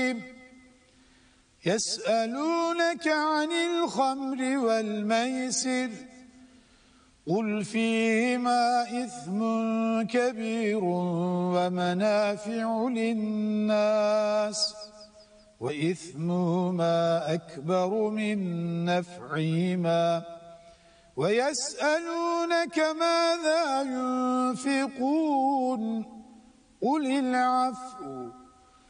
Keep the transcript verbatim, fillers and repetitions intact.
يسألونك عن الخمر والميسر قل فيهما إثم كبير ومنافع للناس وإثمهما أكبر من نفعهما ويسألونك ماذا ينفقون قل العفو